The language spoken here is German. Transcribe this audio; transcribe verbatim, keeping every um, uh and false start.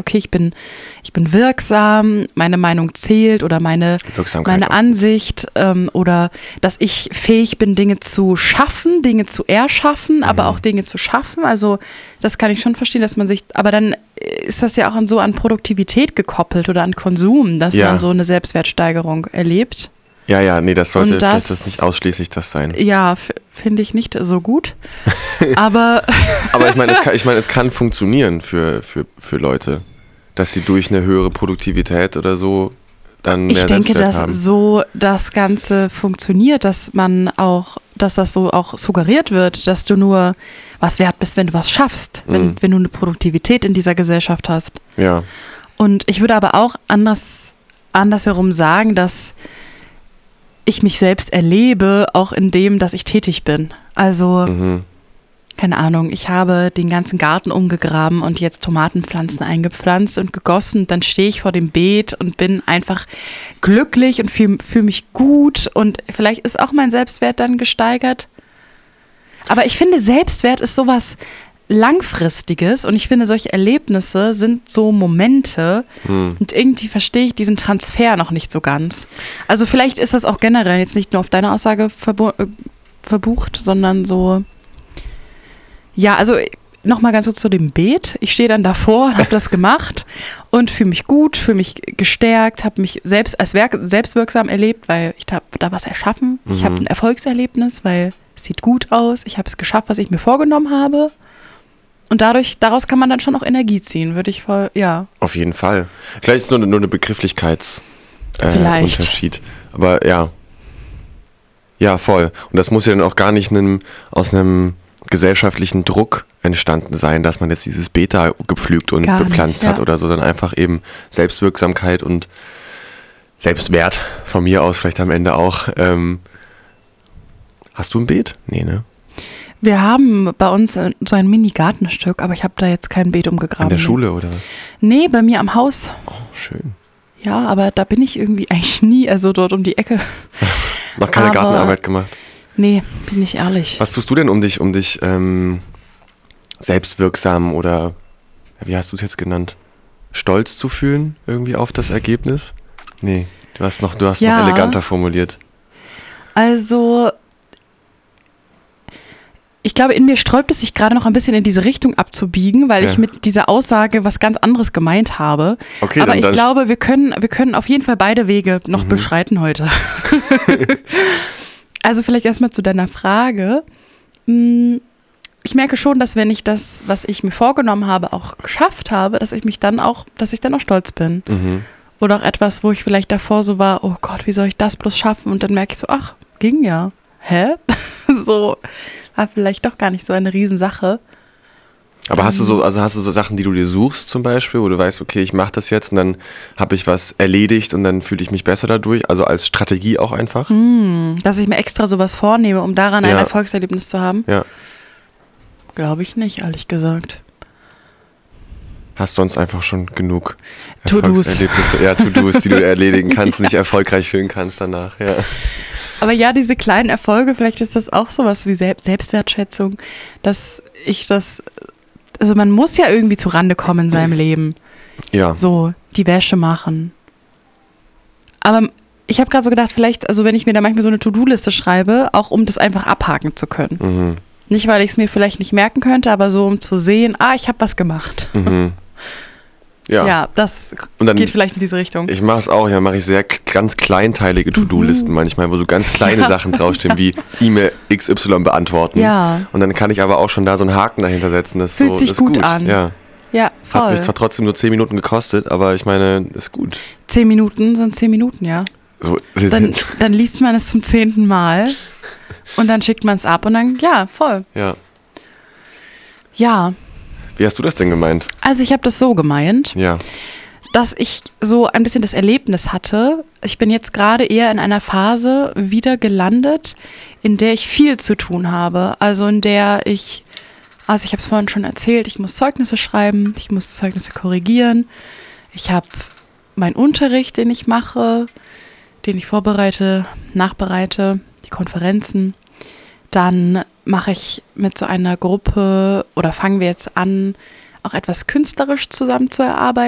okay, ich bin, ich bin wirksam, meine Meinung zählt oder meine, meine Ansicht ähm, oder dass ich fähig bin, Dinge zu schaffen, Dinge zu erschaffen, mhm. aber auch Dinge zu schaffen. Also das kann ich schon verstehen, dass man sich, aber dann ist das ja auch so an Produktivität gekoppelt oder an Konsum, dass ja. man so eine Selbstwertsteigerung erlebt. Ja, ja, nee, das sollte das, das nicht ausschließlich das sein. Ja, f- finde ich nicht so gut. aber aber ich meine, es kann, ich meine, es kann funktionieren für, für, für Leute, dass sie durch eine höhere Produktivität oder so dann mehr Ich denke, Selbstwert dass haben. so das Ganze funktioniert, dass man auch, dass das so auch suggeriert wird, dass du nur was wert bist, wenn du was schaffst, wenn, Mhm. wenn du eine Produktivität in dieser Gesellschaft hast. Ja. Und ich würde aber auch anders, andersherum sagen, dass ich mich selbst erlebe, auch in dem, dass ich tätig bin. Also, Mhm. keine Ahnung, ich habe den ganzen Garten umgegraben und jetzt Tomatenpflanzen eingepflanzt und gegossen. Dann stehe ich vor dem Beet und bin einfach glücklich und fühle fühl mich gut. Und vielleicht ist auch mein Selbstwert dann gesteigert. Aber ich finde, Selbstwert ist sowas Langfristiges und ich finde, solche Erlebnisse sind so Momente Mhm. und irgendwie verstehe ich diesen Transfer noch nicht so ganz. Also vielleicht ist das auch generell jetzt nicht nur auf deine Aussage verbu- äh, verbucht, sondern so, ja, also nochmal ganz kurz zu dem Beet. Ich stehe dann davor und habe das gemacht und fühle mich gut, fühle mich gestärkt, habe mich selbst als Werk- selbstwirksam erlebt, weil ich habe da was erschaffen. Ich Mhm. habe ein Erfolgserlebnis, weil es sieht gut aus. Ich habe es geschafft, was ich mir vorgenommen habe. Und dadurch, daraus kann man dann schon auch Energie ziehen, würde ich voll, ja. Auf jeden Fall. Vielleicht ist es nur, nur eine Begrifflichkeitsunterschied. Äh, Vielleicht. Unterschied. Aber ja. Ja, voll. Und das muss ja dann auch gar nicht einem, aus einem gesellschaftlichen Druck entstanden sein, dass man jetzt dieses Beta gepflügt und Gar bepflanzt nicht, hat ja. oder so, sondern einfach eben Selbstwirksamkeit und Selbstwert von mir aus vielleicht am Ende auch. Ähm, hast du ein Beet? Nee, ne? Wir haben bei uns so ein Mini-Gartenstück, aber ich habe da jetzt kein Beet umgegraben. In der Schule oder was? Nee, bei mir am Haus. Oh, schön. Ja, aber da bin ich irgendwie eigentlich nie, also dort um die Ecke. Noch keine Aber- Gartenarbeit gemacht. Nee, bin ich ehrlich. Was tust du denn, um dich, um dich ähm, selbstwirksam oder, wie hast du es jetzt genannt, stolz zu fühlen irgendwie auf das Ergebnis? Nee, du hast noch, du hast Ja. noch eleganter formuliert. Also, ich glaube, in mir sträubt es sich gerade noch ein bisschen in diese Richtung abzubiegen, weil Ja. ich mit dieser Aussage was ganz anderes gemeint habe. Okay, Aber dann, ich dann glaube, wir können, wir können auf jeden Fall beide Wege noch Mhm. beschreiten heute. Also vielleicht erstmal zu deiner Frage. Hm, Ich merke schon, dass wenn ich das, was ich mir vorgenommen habe, auch geschafft habe, dass ich mich dann auch, dass ich dann auch stolz bin. mhm. Oder auch etwas, wo ich vielleicht davor so war, oh Gott, wie soll ich das bloß schaffen? Und dann merke ich so, ach, ging ja. Hä? So, war vielleicht doch gar nicht so eine Riesensache. Aber hast du so, also hast du so Sachen, die du dir suchst zum Beispiel, wo du weißt, okay, ich mache das jetzt und dann habe ich was erledigt und dann fühle ich mich besser dadurch, also als Strategie auch einfach? Hm, dass ich mir extra sowas vornehme, um daran ein Ja. Erfolgserlebnis zu haben? Ja. Glaube ich nicht, ehrlich gesagt. Hast sonst einfach schon genug To-dos. Erfolgserlebnisse, ja, To-Dos, die du erledigen kannst und dich erfolgreich fühlen kannst danach, ja. Aber ja, diese kleinen Erfolge, vielleicht ist das auch sowas wie Sel- Selbstwertschätzung, dass ich das, also man muss ja irgendwie zu Rande kommen in seinem Leben. Ja, So, die Wäsche machen. Aber ich habe gerade so gedacht, vielleicht, also wenn ich mir da manchmal so eine To-Do-Liste schreibe, auch um das einfach abhaken zu können. mhm. Nicht, weil ich es mir vielleicht nicht merken könnte, aber so um zu sehen, ah, ich habe was gemacht. Mhm. Ja. Ja, das Und dann, geht vielleicht in diese Richtung. ich mache es auch, ja, mache ich sehr k- ganz kleinteilige To-Do-Listen manchmal, wo so ganz kleine Ja. Sachen draufstehen, wie E-Mail X Y beantworten. Ja. Und dann kann ich aber auch schon da so einen Haken dahinter setzen. Das ist Fühlt so, sich ist gut gut an. Ja. Ja, Hat voll. mich zwar trotzdem nur zehn Minuten gekostet, aber ich meine, ist gut. Zehn Minuten sind zehn Minuten, ja. So, Dann, dann liest man es zum zehnten Mal und dann schickt man es ab und dann, ja, voll. ja. Ja, Wie hast du das denn gemeint? also ich habe das so gemeint, Ja. dass ich so ein bisschen das Erlebnis hatte. Ich bin jetzt gerade eher in einer Phase wieder gelandet, in der ich viel zu tun habe. Also in der ich, also ich habe es vorhin schon erzählt, ich muss Zeugnisse schreiben, ich muss Zeugnisse korrigieren. Ich habe meinen Unterricht, den ich mache, den ich vorbereite, nachbereite, die Konferenzen. Dann mache ich mit so einer Gruppe oder fangen wir jetzt an, auch etwas künstlerisch zusammen zu erarbeiten.